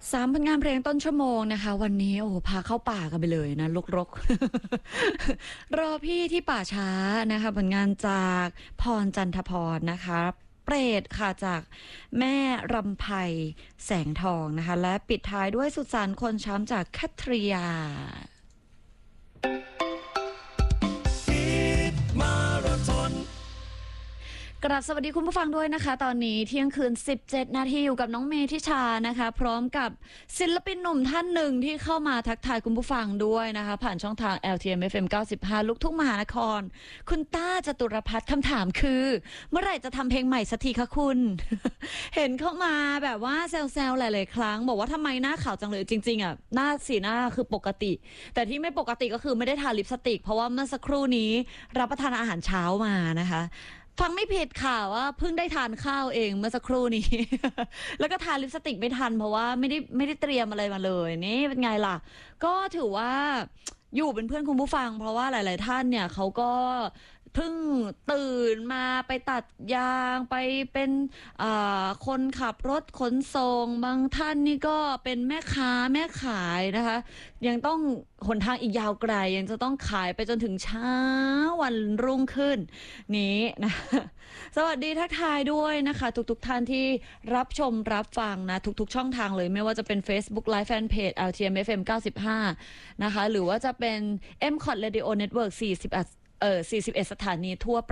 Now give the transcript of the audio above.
3 ผลงานเพลงต้นชั่วโมงนะคะวันนี้โอ้โฮพาเข้าป่ากันไปเลยนะรกๆ รอพี่ที่ป่าช้านะคะผลงานจากพรจันทพรนะคะเปรตค่ะจากแม่รำไพแสงทองนะคะและปิดท้ายด้วยสุสานคนช้ำจากแคทริยา กราบสวัสดีคุณผู้ฟังด้วยนะคะตอนนี้เที่ยงคืน17 นาทีอยู่กับน้องเมธิชานะคะพร้อมกับศิลปินหนุ่มท่านหนึ่งที่เข้ามาทักทายคุณผู้ฟังด้วยนะคะผ่านช่องทาง LTM FM 95 ลูกทุ่งมหานครคุณต้าจตุรพัฒน์คำถามคือเมื่อไหร่จะทำเพลงใหม่สักทีคะคุณ เห็นเข้ามาแบบว่าแซวๆหลายๆครั้งบอกว่าทำไมหน้าขาวจังเลยจริงๆอ่ะสีหน้าคือปกติแต่ที่ไม่ปกติก็คือไม่ได้ทาลิปสติกเพราะว่าเมื่อสักครู่นี้รับประทานอาหารเช้ามานะคะฟังไม่ผิดค่ะว่าเพิ่งได้ทานข้าวเองเมื่อสักครู่นี้ แล้วก็ทาลิปสติกไม่ทันเพราะว่าไม่ได้เตรียมอะไรมาเลยนี่เป็นไงล่ะก็ถือว่าอยู่เป็นเพื่อนคุณผู้ฟังเพราะว่าหลายๆท่านเนี่ยเขาก็เพิ่งตื่นมาไปตัดยางไปเป็นคนขับรถขนส่งบางท่านนี่ก็เป็นแม่ค้าแม่ขายนะคะยังต้องหนทางอีกยาวไกลยังจะต้องขายไปจนถึงเช้าวันรุ่งขึ้นนี้นะสวัสดีทักทายด้วยนะคะทุกท่านที่รับชมรับฟังนะทุกช่องทางเลยไม่ว่าจะเป็น Facebook Live Fanpage LTM FM 95นะคะหรือว่าจะเป็น MCOT Radio Network 41 สถานีทั่ว